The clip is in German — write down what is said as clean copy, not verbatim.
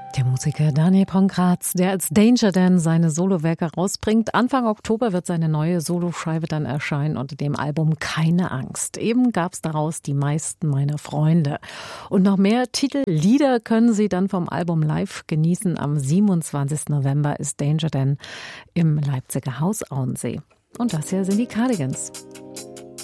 Der Musiker Daniel Pankratz, der als Danger Dan seine Solowerke rausbringt. Anfang Oktober wird seine neue Soloscheibe dann erscheinen unter dem Album Keine Angst. Eben gab's daraus Die meisten meiner Freunde. Und noch mehr Titel, Lieder können Sie dann vom Album live genießen. Am 27. November ist Danger Dan im Leipziger Haus Auensee. Und das hier sind die Cardigans.